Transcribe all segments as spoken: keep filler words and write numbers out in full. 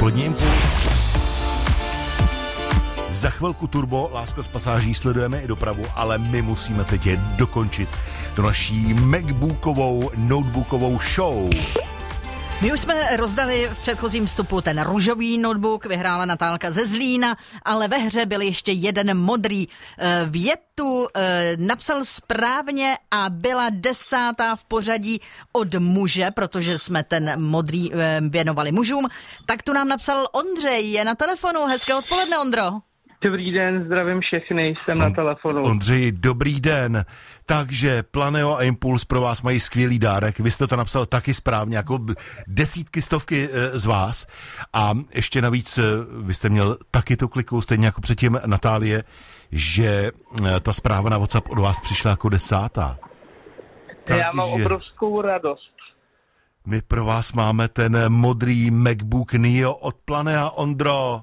Odpolední impuls. Za chvilku turbo, láska z pasáží, sledujeme i dopravu, ale my musíme teď je dokončit tu naší MacBookovou, notebookovou show. My už jsme rozdali v předchozím vstupu ten růžový notebook, vyhrála Natálka ze Zlína, ale ve hře byl ještě jeden modrý. Větu napsal správně a byla desátá v pořadí od muže, protože jsme ten modrý věnovali mužům. Tak tu nám napsal Ondřej, je na telefonu. Hezké odpoledne, Ondro. Dobrý den, zdravím všechny, jsem na telefonu. Ondřej, dobrý den. Takže Planeo a Impuls pro vás mají skvělý dárek. Vy jste to napsal taky správně, jako desítky, stovky z vás. A ještě navíc vy jste měl taky tu kliku, stejně jako předtím Natálie, že ta zpráva na WhatsApp od vás přišla jako desátá. Já mám obrovskou radost. My pro vás máme ten modrý MacBook Neo od Planea, Ondro.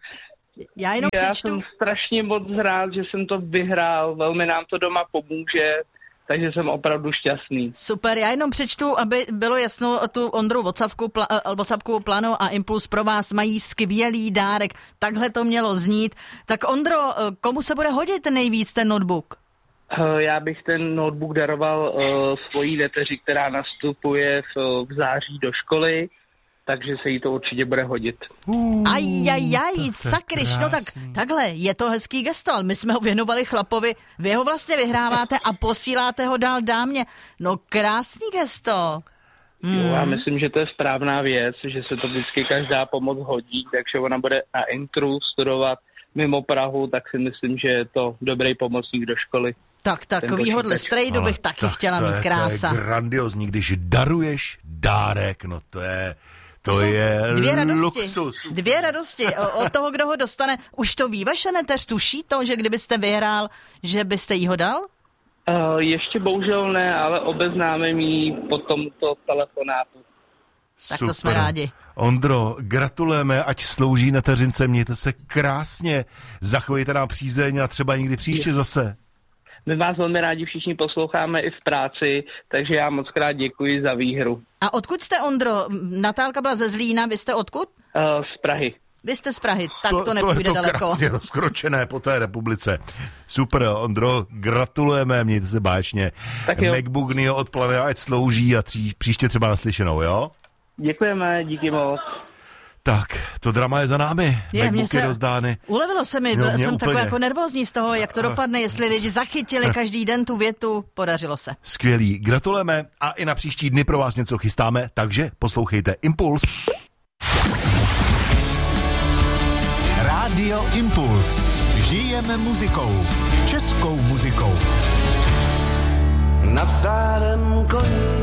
Já jenom Já přečtu. jsem strašně moc rád, že jsem to vyhrál, velmi nám to doma pomůže, takže jsem opravdu šťastný. Super, já jenom přečtu, aby bylo jasno, tu Ondru WhatsAppku, pla, WhatsAppku Plano a Impuls pro vás mají skvělý dárek. Takhle to mělo znít. Tak Ondro, komu se bude hodit nejvíc ten notebook? Já bych ten notebook daroval uh, svojí neteři, která nastupuje v, v září do školy, takže se jí to určitě bude hodit. Uh, Ajajaj, sakryš, no tak takhle, je to hezký gesto, ale my jsme ho věnovali chlapovi, vy ho vlastně vyhráváte a posíláte ho dál dámě. No krásný gesto. Hmm. Jo, já myslím, že to je správná věc, že se to vždycky každá pomoc hodí, takže ona bude na Intru studovat mimo Prahu, tak si myslím, že je to dobrý pomocník do školy. Tak takovýhodle strejdu bych taky tak chtěla mít, krása. To je grandiozní, když daruješ dárek, no to je... To, to je dvě radosti. Luxus. Dvě radosti od toho, kdo ho dostane. Už to ví vaše neteř, tuší to, že kdybyste vyhrál, že byste jí ho dal? Uh, ještě bohužel ne, ale obeznáme jí po tomto telefonátu. Tak to jsme rádi. Ondro, gratulujeme, ať slouží neteřince, mějte se krásně, zachovejte nám přízeň a třeba někdy příště zase. My vás velmi rádi všichni posloucháme i v práci, takže já moc krát děkuji za výhru. A odkud jste, Ondro? Natálka byla ze Zlína, vy jste odkud? Uh, z Prahy. Vy jste z Prahy, tak to, to nepůjde to je to daleko. krásně rozkročené po té republice. Super, Ondro, gratulujeme, mějte se báječně. MacBook Neo od Planea, ať slouží a tří, příště třeba naslyšenou, jo? Děkujeme, díky moc. Tak, to drama je za námi, je, MacBooky rozdány. Ulevilo se mi, jo, jsem úplně. takový jako nervózní z toho, jak to dopadne, jestli lidi zachytili každý den tu větu, podařilo se. Skvělý, gratulujeme a i na příští dny pro vás něco chystáme, takže poslouchejte Impuls. Rádio Impuls. Žijeme muzikou, českou muzikou. Nad stádem koní